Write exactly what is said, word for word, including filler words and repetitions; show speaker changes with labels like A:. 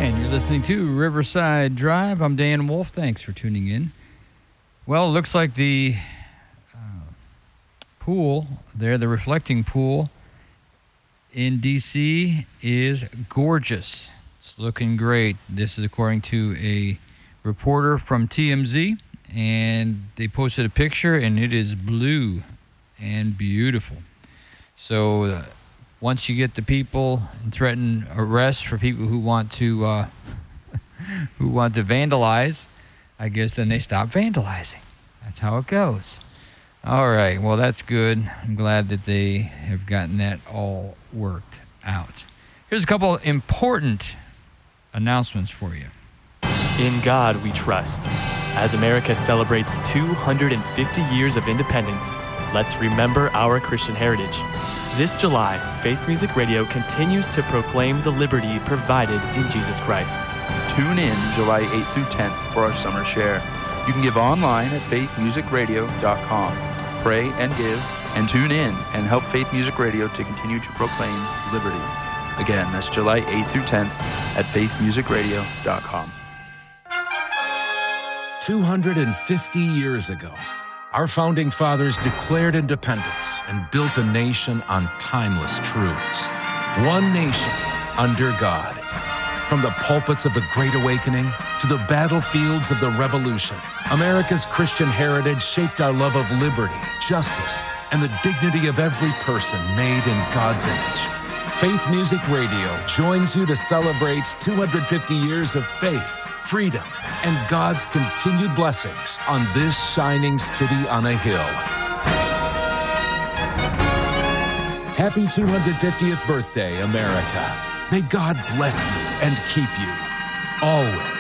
A: And you're listening to Riverside Drive. I'm Dan Wolf. Thanks for tuning in. Well, it looks like the uh, pool there, the reflecting pool in D C is gorgeous. It's looking great. This is according to a reporter from T M Z, and they posted a picture, and it is blue and beautiful. So uh, once you get the people and threaten arrest for people who want to uh, who want to vandalize, I guess then they stop vandalizing. That's how it goes. All right. Well, that's good. I'm glad that they have gotten that all worked out. Here's a couple important announcements for you.
B: In God we trust. As America celebrates two hundred fifty years of independence, let's remember our Christian heritage. This July, Faith Music Radio continues to proclaim the liberty provided in Jesus Christ.
C: Tune in July eighth through tenth for our summer share. You can give online at faith music radio dot com. Pray and give, and tune in and help Faith Music Radio to continue to proclaim liberty. Again, that's July eighth through tenth at faith music radio dot com.
D: two hundred fifty years ago, our founding fathers declared independence and built a nation on timeless truths. One nation under God. From the pulpits of the Great Awakening to the battlefields of the Revolution, America's Christian heritage shaped our love of liberty, justice, and the dignity of every person made in God's image. Faith Music Radio joins you to celebrate two hundred fifty years of faith, freedom, and God's continued blessings on this shining city on a hill. Happy two hundred fiftieth birthday, America. May God bless you and keep you always.